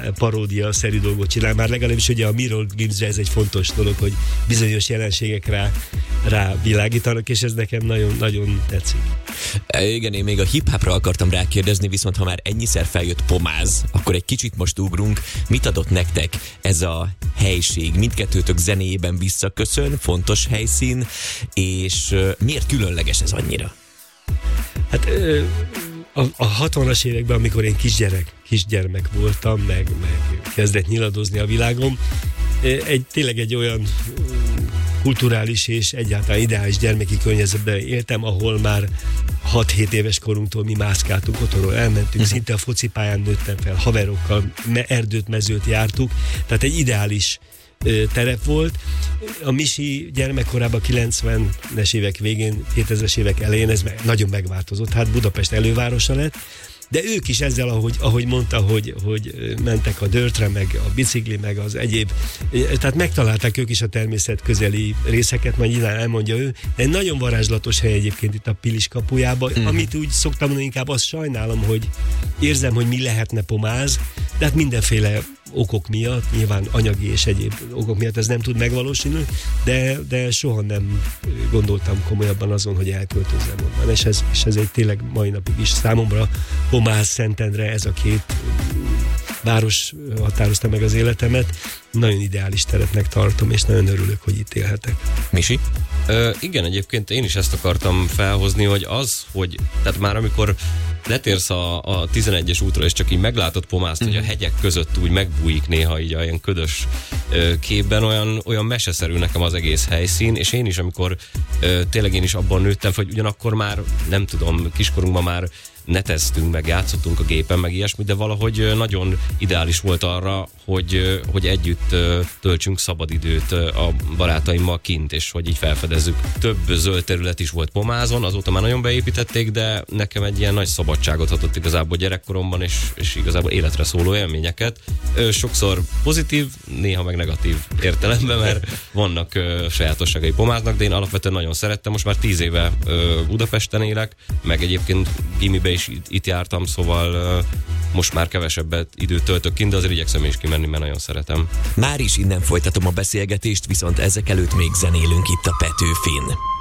paródia-szerű dolgot csinál. Már legalábbis ugye a Mirror Gamesre ez egy fontos dolog, hogy bizonyos jelenségek rá világítanak, és ez nekem nagyon tetszik. Igen, én még a hip-hopra akartam rákérdezni, viszont ha már ennyiszer feljött Pomáz, akkor egy kicsit most ugrunk. Mit adott nektek ez a helység? Mindkettőtök zenéjében visszaköszön, fontos helyszín, és miért különleges ez annyira? Hát a 60-as években, amikor én kisgyermek voltam, meg kezdett nyiladozni a világom, tényleg egy olyan kulturális és egyáltalán ideális gyermeki környezetben éltem, ahol már 6-7 éves korunktól mi mászkáltunk otthonról, elmentünk, szinte a focipályán nőttem fel, haverokkal, erdőt, mezőt jártuk, tehát egy ideális terep volt. A Misi gyermekkorában 90-es évek végén, 2000-es évek elején ez nagyon megváltozott, hát Budapest elővárosa lett, de ők is ezzel, ahogy mondta, hogy mentek a dörtre, meg a bicikli, meg az egyéb, tehát megtalálták ők is a természet közeli részeket, majd nyilván elmondja ő, de egy nagyon varázslatos hely egyébként itt a Pilis kapujában, amit úgy szoktam mondani, inkább azt sajnálom, hogy érzem, hogy mi lehetne Pomáz, de hát mindenféle okok miatt, nyilván anyagi és egyéb okok miatt ez nem tud megvalósulni, de soha nem gondoltam komolyabban azon, hogy elköltözzem onnan, és ez egy tényleg mai napig is számomra Pomáz, Szentendre, ez a két város határozta meg az életemet. Nagyon ideális terepnek tartom, és nagyon örülök, hogy itt élhetek. Misi? Igen, egyébként én is ezt akartam felhozni, hogy tehát már amikor letérsz a 11-es útra, és csak így meglátod Pomázt, hogy a hegyek között úgy megbújik néha így olyan ködös képben, olyan meseszerű nekem az egész helyszín, és én is, amikor tényleg én is abban nőttem, hogy ugyanakkor már, nem tudom, kiskorunkban már neteztünk, meg játszottunk a gépen, meg ilyesmi, de valahogy nagyon ideális volt arra, hogy együtt töltsünk szabadidőt a barátaimmal kint, és hogy így felfedezzük. Több zöld terület is volt Pomázon, azóta már nagyon beépítették, de nekem egy ilyen nagy szabadságot adott igazából gyerekkoromban, és igazából életre szóló élményeket. Sokszor pozitív, néha meg negatív értelemben, mert vannak sajátosságai Pomáznak, de én alapvetően nagyon szerettem. Most már 10 éve Budapesten élek, meg egyébként gimibe is itt jártam, szóval most már kevesebbet időt töltök kint, de azért igyekszem is kimenni, mert nagyon szeretem. Már is innen folytatom a beszélgetést, viszont ezek előtt még zenélünk itt a Petőfin.